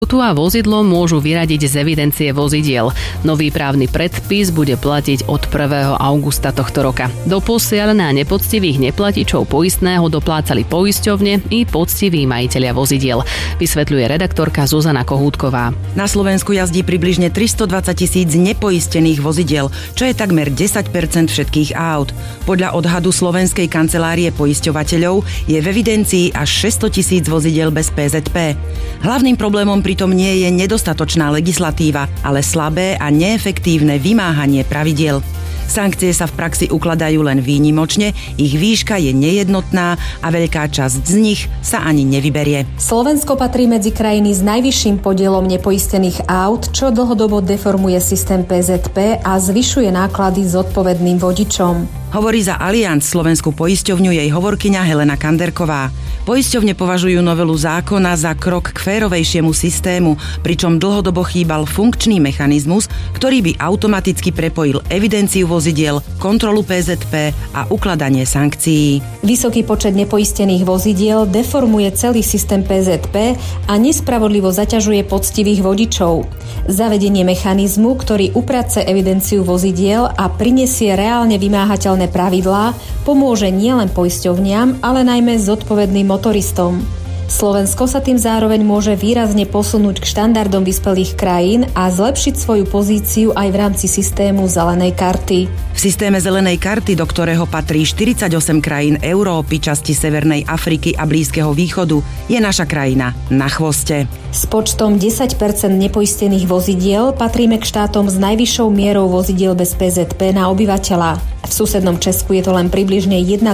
a vozidlo môžu vyradiť z evidencie vozidiel. Nový právny predpis bude platiť od 1. augusta tohto roka. Doposiaľ na nepoctivých neplatičov poistného doplácali poisťovne i poctiví majitelia vozidiel, vysvetľuje redaktorka Zuzana Kohútková. Na Slovensku jazdí približne 320 000 nepoistených vozidiel, čo je takmer 10% všetkých áut. Podľa odhadu Slovenskej kancelárie poisťovateľov je v evidencii až 600 000 vozidiel bez PZP. Hlavným problémom pritom nie je nedostatočná legislatíva, ale slabé a neefektívne vymáhanie pravidiel. Sankcie sa v praxi ukladajú len výnimočne, ich výška je nejednotná a veľká časť z nich sa ani nevyberie. Slovensko patrí medzi krajiny s najvyšším podielom nepoistených áut, čo dlhodobo deformuje systém PZP a zvyšuje náklady zodpovedným vodičom. Hovorí za Allianz slovenskú poisťovňu jej hovorkyňa Helena Kanderková. Poisťovne považujú novelu zákona za krok k férovejšiemu systému, pričom dlhodobo chýbal funkčný mechanizmus, ktorý by automaticky prepojil evidenciu vozidiel, kontrolu PZP a ukladanie sankcií. Vysoký počet nepoistených vozidiel deformuje celý systém PZP a nespravodlivo zaťažuje poctivých vodičov. Zavedenie mechanizmu, ktorý uprace evidenciu vozidiel a prinesie reálne vymáhateľné pravidlá, pomôže nielen poisťovniam, ale najmä zodpovedným motoristom. Slovensko sa tým zároveň môže výrazne posunúť k štandardom vyspelých krajín a zlepšiť svoju pozíciu aj v rámci systému zelenej karty. V systéme zelenej karty, do ktorého patrí 48 krajín Európy, časti Severnej Afriky a Blízkeho východu, je naša krajina na chvoste. S počtom 10% nepoistených vozidiel patríme k štátom s najvyššou mierou vozidiel bez PZP na obyvateľa. V susednom Česku je to len približne 1,6%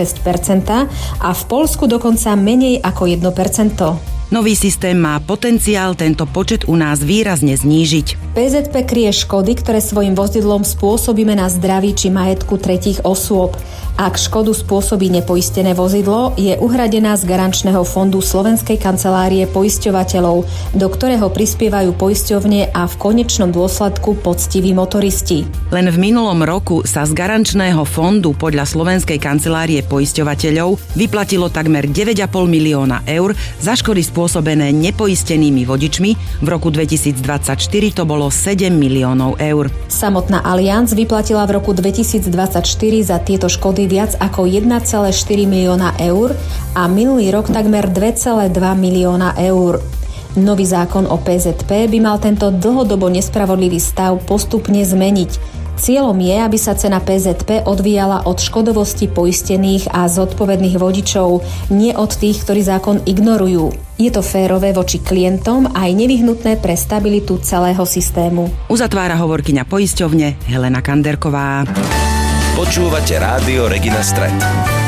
a v Poľsku dokonca menej ako 1%. Nový systém má potenciál tento počet u nás výrazne znížiť. PZP kryje škody, ktoré svojim vozidlom spôsobíme na zdraví či majetku tretích osôb. Ak škodu spôsobí nepoistené vozidlo, je uhradená z garančného fondu Slovenskej kancelárie poisťovateľov, do ktorého prispievajú poisťovne a v konečnom dôsledku poctiví motoristi. Len v minulom roku sa z garančného fondu podľa Slovenskej kancelárie poisťovateľov vyplatilo takmer 9,5 milióna eur za škody spôsobené nepoistenými vodičmi. V roku 2024 to bolo 7 miliónov eur. Samotná Allianz vyplatila v roku 2024 za tieto škody viac ako 1,4 milióna eur a minulý rok takmer 2,2 milióna eur. Nový zákon o PZP by mal tento dlhodobo nespravodlivý stav postupne zmeniť. Cieľom je, aby sa cena PZP odvíjala od škodovosti poistených a zodpovedných vodičov, nie od tých, ktorí zákon ignorujú. Je to férové voči klientom a aj nevyhnutné pre stabilitu celého systému. Uzatvára hovorkyňa poisťovne Helena Kanderková. Počúvate rádio Regina Stret.